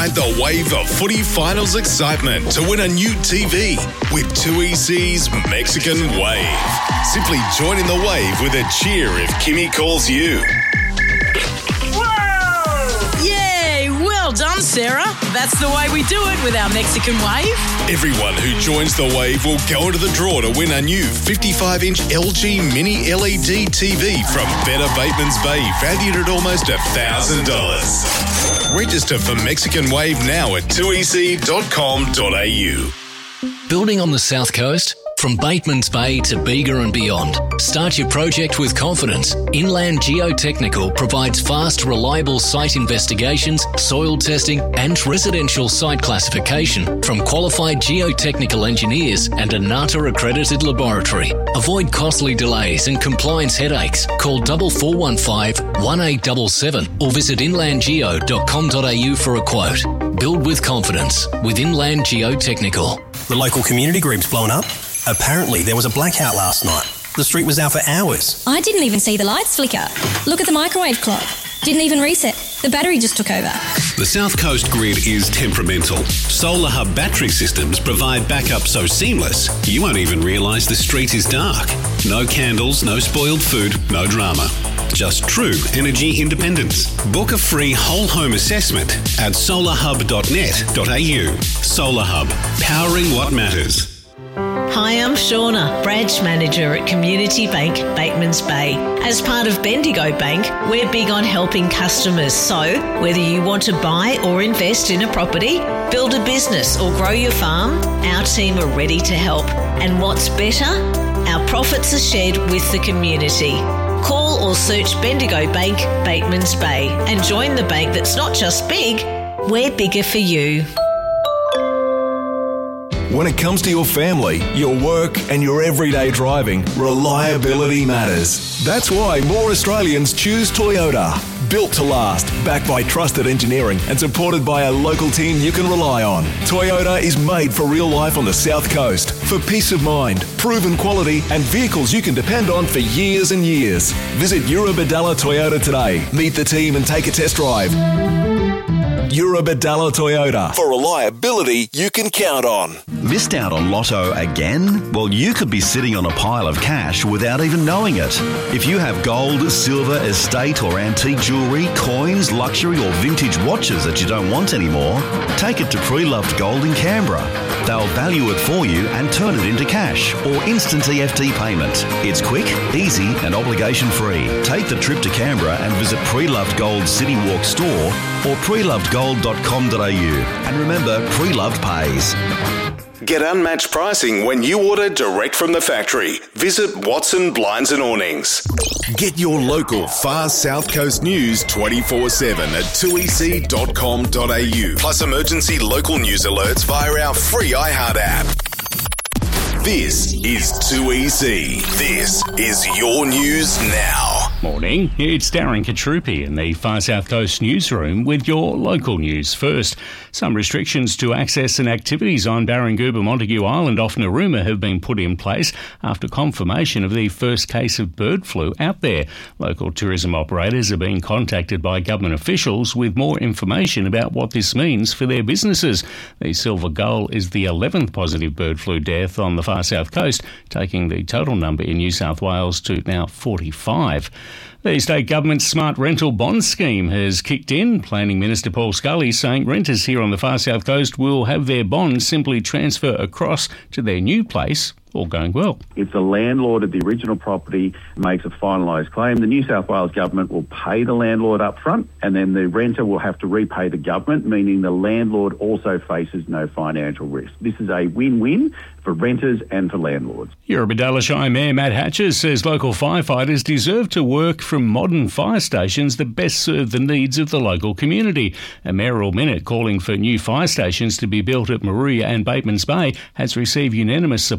Ride the wave of footy finals excitement to win a new TV with 2EC's Mexican Wave. Simply join in the wave with a cheer if Kimmy calls you. Yay! Well done, Sarah. That's the way we do it with our Mexican Wave. Everyone who joins the wave will go into the draw to win a new 55-inch LG Mini LED TV from Better Bateman's Bay, valued at almost $1,000. Register for Mexican Wave now at 2ec.com.au. Building on the South Coast? From Bateman's Bay to Bega and beyond, start your project with confidence. Inland Geotechnical provides fast, reliable site investigations, soil testing and residential site classification from qualified geotechnical engineers and a NATA-accredited laboratory. Avoid costly delays and compliance headaches. Call 4415 1877 or visit inlandgeo.com.au for a quote. Build with confidence with Inland Geotechnical. The local community group's blown up. Apparently, there was a blackout last night. The street was out for hours. I didn't even see the lights flicker. Look at the microwave clock. Didn't even reset. The battery just took over. The South Coast grid is temperamental. Solar Hub battery systems provide backup so seamless, you won't even realise the street is dark. No candles, no spoiled food, no drama. Just true energy independence. Book a free whole home assessment at solarhub.net.au. Solar Hub, powering what matters. Hi, I'm Shauna, branch manager at Community Bank, Bateman's Bay. As part of Bendigo Bank, we're big on helping customers. So, whether you want to buy or invest in a property, build a business or grow your farm, our team are ready to help. And what's better? Our profits are shared with the community. Call or search Bendigo Bank, Bateman's Bay and join the bank that's not just big, we're bigger for you. When it comes to your family, your work and your everyday driving, reliability matters. That's why more Australians choose Toyota. Built to last, backed by trusted engineering and supported by a local team you can rely on. Toyota is made for real life on the South Coast. For peace of mind, proven quality and vehicles you can depend on for years and years. Visit Eurobadalla Toyota today. Meet the team and take a test drive. Eurobadalla Toyota. For reliability you can count on. Missed out on Lotto again? Well, you could be sitting on a pile of cash without even knowing it. If you have gold, silver, estate or antique jewellery, coins, luxury or vintage watches that you don't want anymore, take it to Pre-Loved Gold in Canberra. They'll value it for you and turn it into cash or instant EFT payment. It's quick, easy and obligation free. Take the trip to Canberra and visit Pre-Loved Gold City Walk store or prelovedgold.com.au. And remember, Pre-Loved pays. Get unmatched pricing when you order direct from the factory. Visit Watson Blinds and Awnings. Get your local far South Coast news 24/7 at 2ec.com.au. Plus emergency local news alerts via our free iHeart app. This is 2EC. This is your news now. Morning, it's Darren Katrupi in the Far South Coast newsroom with your local news first. Some restrictions to access and activities on Barringouba Montague Island off Narooma have been put in place after confirmation of the first case of bird flu out there. Local tourism operators are being contacted by government officials with more information about what this means for their businesses. The Silver Gull is the 11th positive bird flu death on the Far South Coast, taking the total number in New South Wales to now 45. The state government's smart rental bond scheme has kicked in. Planning Minister Paul Scully saying renters here on the Far South Coast will have their bonds simply transfer across to their new place. All going well. If the landlord of the original property makes a finalised claim, the New South Wales government will pay the landlord up front and then the renter will have to repay the government, meaning the landlord also faces no financial risk. This is a win-win for renters and for landlords. Eurobadalla Shire Mayor Matt Hatches says local firefighters deserve to work from modern fire stations that best serve the needs of the local community. A mayoral minute calling for new fire stations to be built at Moruya and Bateman's Bay has received unanimous support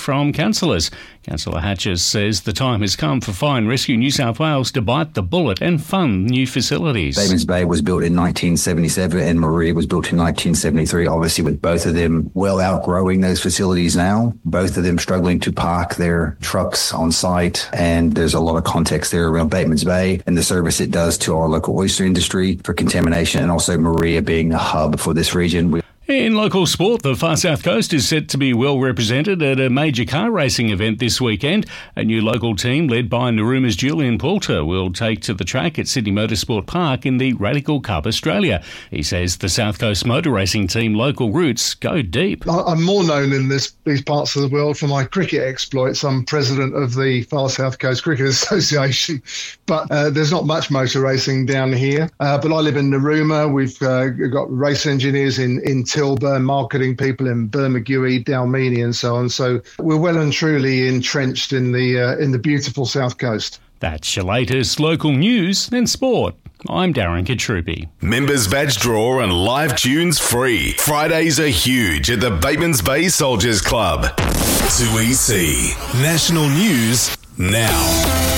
from councillors. Councillor Hatches says the time has come for Fire and Rescue New South Wales to bite the bullet and fund new facilities. Batemans Bay was built in 1977 and Maria was built in 1973, obviously with both of them well outgrowing those facilities now, both of them struggling to park their trucks on site, and there's a lot of context there around Batemans Bay and the service it does to our local oyster industry for contamination, and also Maria being a hub for this region. In local sport, the Far South Coast is set to be well represented at a major car racing event this weekend. A new local team led by Naruma's Julian Poulter will take to the track at Sydney Motorsport Park in the Radical Cup Australia. He says the South Coast motor racing team local roots go deep. I'm more known in these parts of the world for my cricket exploits. I'm president of the Far South Coast Cricket Association, but there's not much motor racing down here. But I live in Naruma. We've got race engineers in Tilburn, marketing people in Bermagui, Dalmini and so on. So we're well and truly entrenched in the beautiful South Coast. That's your latest local news and sport. I'm Darren Katrupi. Members badge draw and live tunes free. Fridays are huge at the Batemans Bay Soldiers Club. 2EC. National news now.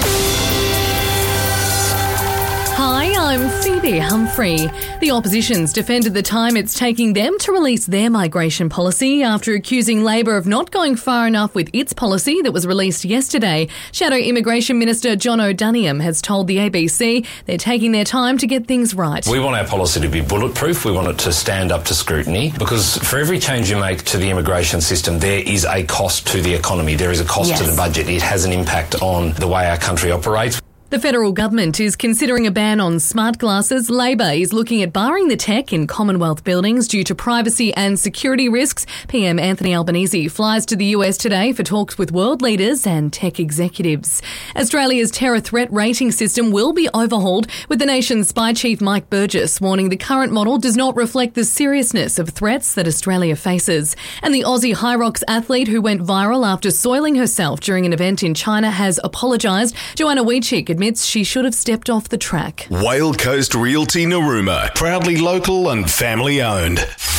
Hi, I'm Phoebe Humphrey. The opposition's defended the time it's taking them to release their migration policy after accusing Labor of not going far enough with its policy that was released yesterday. Shadow Immigration Minister John O'Daniam has told the ABC they're taking their time to get things right. We want our policy to be bulletproof. We want it to stand up to scrutiny, because for every change you make to the immigration system, there is a cost to the economy. There is a cost to the budget. It has an impact on the way our country operates. The federal government is considering a ban on smart glasses. Labor is looking at barring the tech in Commonwealth buildings due to privacy and security risks. PM Anthony Albanese flies to the US today for talks with world leaders and tech executives. Australia's terror threat rating system will be overhauled, with the nation's spy chief Mike Burgess warning the current model does not reflect the seriousness of threats that Australia faces. And the Aussie High Rocks athlete who went viral after soiling herself during an event in China has apologised. Joanna Weechik admits she should have stepped off the track. Whale Coast Realty Narooma, proudly local and family owned.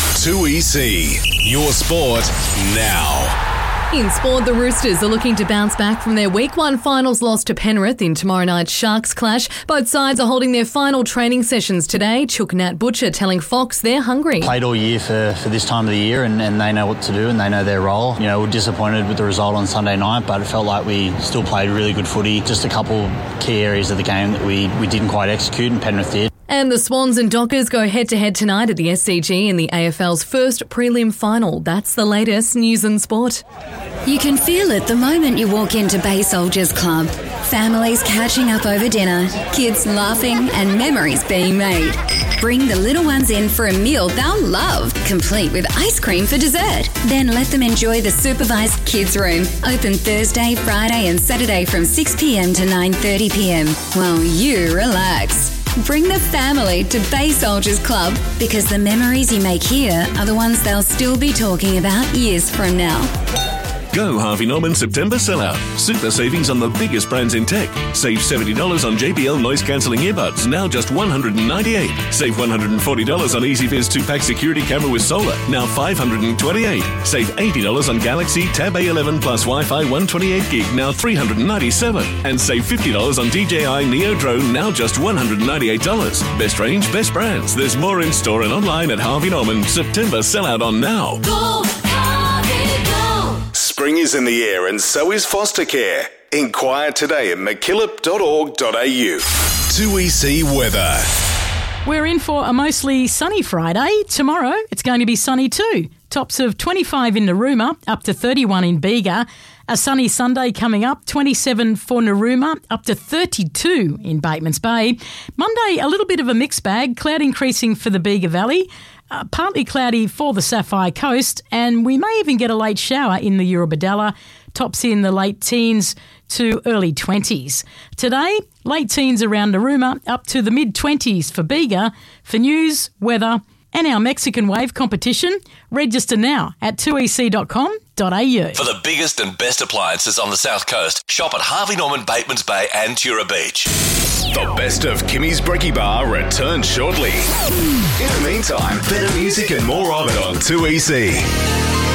2EC, your sport now. In sport, the Roosters are looking to bounce back from their Week 1 finals loss to Penrith in tomorrow night's Sharks clash. Both sides are holding their final training sessions today. Chook Nat Butcher telling Fox they're hungry. Played all year for this time of the year and they know what to do and they know their role. You know, we're disappointed with the result on Sunday night, but it felt like we still played really good footy. Just a couple key areas of the game that we didn't quite execute and Penrith did. And the Swans and Dockers go head-to-head tonight at the SCG in the AFL's first prelim final. That's the latest news and sport. You can feel it the moment you walk into Bay Soldiers Club. Families catching up over dinner, kids laughing and memories being made. Bring the little ones in for a meal they'll love, complete with ice cream for dessert. Then let them enjoy the supervised kids room, open Thursday, Friday and Saturday from 6 p.m. to 9:30 p.m. while you relax. Bring the family to Bay Soldiers Club, because the memories you make here are the ones they'll still be talking about years from now. Go Harvey Norman September sellout. Super savings on the biggest brands in tech. Save $70 on JBL noise cancelling earbuds, now just $198. Save $140 on EasyViz 2-pack security camera with solar, now $528. Save $80 on Galaxy Tab A11 plus Wi-Fi 128 gig, now $397. And save $50 on DJI Neo Drone, now just $198. Best range, best brands. There's more in store and online at Harvey Norman. September sellout on now. Go, Harvey, go! Spring is in the air and so is foster care. Inquire today at mckillop.org.au. 2EC weather. We're in for a mostly sunny Friday. Tomorrow, it's going to be sunny too. Tops of 25 in Narooma, up to 31 in Bega. A sunny Sunday coming up, 27 for Narooma, up to 32 in Batemans Bay. Monday, a little bit of a mixed bag, cloud increasing for the Bega Valley. Partly cloudy for the Sapphire Coast, and we may even get a late shower in the Eurobodalla. Tops in the late teens to early 20s. Today, late teens around Narooma, up to the mid-20s for Bega. For news, weather and our Mexican Wave competition, register now at 2ec.com.au. For the biggest and best appliances on the South Coast, shop at Harvey Norman, Batemans Bay and Tura Beach. The best of Kimmy's Brekkie Bar returns shortly. In the meantime, better music and more of it on 2EC.